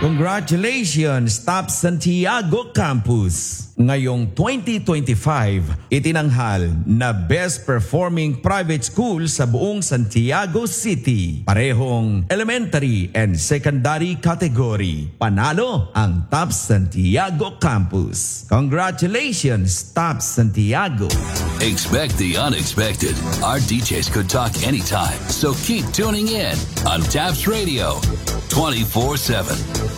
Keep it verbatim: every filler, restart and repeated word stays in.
Congratulations, Top Santiago Campus! Ngayong twenty twenty-five, itinanghal na Best Performing Private School sa buong Santiago City. Parehong elementary and secondary category. Panalo ang Top Santiago Campus. Congratulations, Top Santiago! Expect the unexpected. Our D Js could talk anytime, so keep tuning in on Taps Radio twenty-four seven.